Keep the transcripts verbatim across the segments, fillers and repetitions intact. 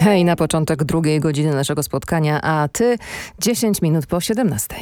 Hej, na początek drugiej godziny naszego spotkania, a ty dziesięć minut po siedemnastej.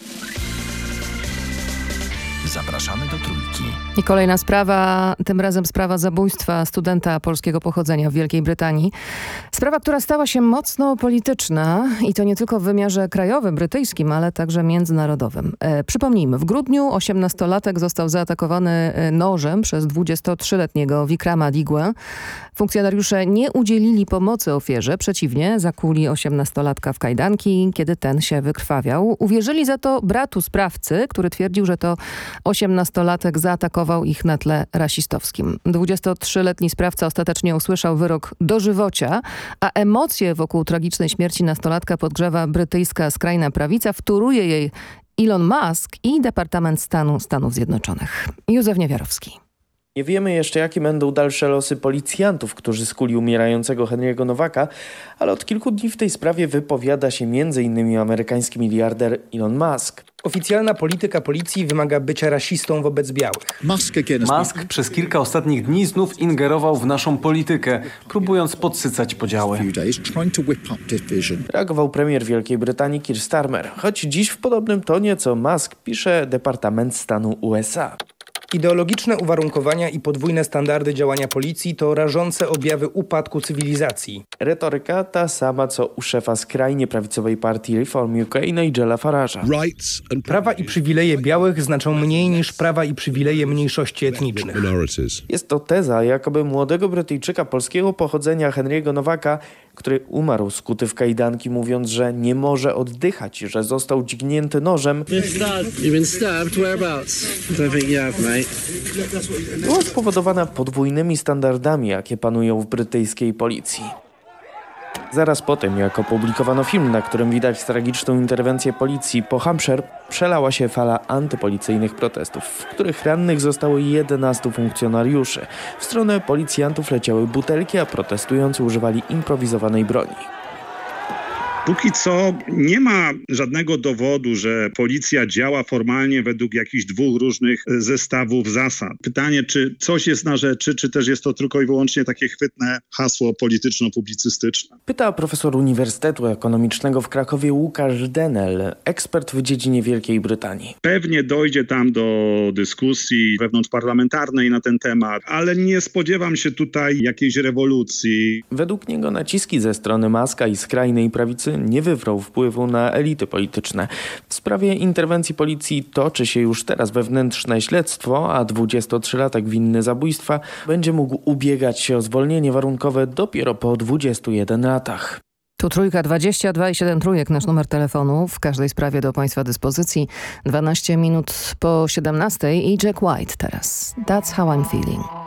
Zapraszamy do Trójki. I kolejna sprawa, tym razem sprawa zabójstwa studenta polskiego pochodzenia w Wielkiej Brytanii. Sprawa, która stała się mocno polityczna i to nie tylko w wymiarze krajowym, brytyjskim, ale także międzynarodowym. E, przypomnijmy, w grudniu osiemnastolatek został zaatakowany nożem przez dwudziestotrzyletniego Vikrama Digłę. Funkcjonariusze nie udzielili pomocy ofierze, przeciwnie, zakuli osiemnastolatka w kajdanki, kiedy ten się wykrwawiał. Uwierzyli za to bratu sprawcy, który twierdził, że to osiemnastolatek zaatakował ich na tle rasistowskim. dwudziestotrzyletni sprawca ostatecznie usłyszał wyrok dożywocia, a emocje wokół tragicznej śmierci nastolatka podgrzewa brytyjska skrajna prawica, wtóruje jej Elon Musk i Departament Stanu Stanów Zjednoczonych. Józef Niewiarowski. Nie wiemy jeszcze, jakie będą dalsze losy policjantów, którzy skuli umierającego Henry'ego Nowaka, ale od kilku dni w tej sprawie wypowiada się między innymi amerykański miliarder Elon Musk. Oficjalna polityka policji wymaga bycia rasistą wobec białych. Musk przez kilka ostatnich dni znów ingerował w naszą politykę, próbując podsycać podziały. Reagował premier Wielkiej Brytanii Keir Starmer, choć dziś w podobnym tonie co Musk pisze Departament Stanu U S A. Ideologiczne uwarunkowania i podwójne standardy działania policji to rażące objawy upadku cywilizacji. Retoryka ta sama co u szefa skrajnie prawicowej partii Reform U K Nigela Farage'a. Prawa i przywileje białych znaczą mniej niż prawa i przywileje mniejszości etnicznych. Jest to teza, jakoby młodego Brytyjczyka polskiego pochodzenia Henry'ego Nowaka, który umarł skuty w kajdanki, mówiąc, że nie może oddychać, że został dźgnięty nożem, była spowodowana podwójnymi standardami, jakie panują w brytyjskiej policji. Zaraz po tym, jak opublikowano film, na którym widać tragiczną interwencję policji po Hampshire, przelała się fala antypolicyjnych protestów, w których rannych zostało jedenastu funkcjonariuszy. W stronę policjantów leciały butelki, a protestujący używali improwizowanej broni. Póki co nie ma żadnego dowodu, że policja działa formalnie według jakichś dwóch różnych zestawów zasad. Pytanie, czy coś jest na rzeczy, czy też jest to tylko i wyłącznie takie chwytne hasło polityczno-publicystyczne. Pyta profesor Uniwersytetu Ekonomicznego w Krakowie Łukasz Denel, ekspert w dziedzinie Wielkiej Brytanii. Pewnie dojdzie tam do dyskusji wewnątrzparlamentarnej na ten temat, ale nie spodziewam się tutaj jakiejś rewolucji. Według niego naciski ze strony Muska i skrajnej prawicy nie wywrą wpływu na elity polityczne. W sprawie interwencji policji toczy się już teraz wewnętrzne śledztwo, a dwudziestotrzylatek winny zabójstwa będzie mógł ubiegać się o zwolnienie warunkowe dopiero po dwudziestu jeden latach. Tu Trójka dwadzieścia dwa i siedem trójek, nasz numer telefonu. W każdej sprawie do Państwa dyspozycji. dwanaście minut po siedemnastej i Jack White teraz. That's how I'm feeling.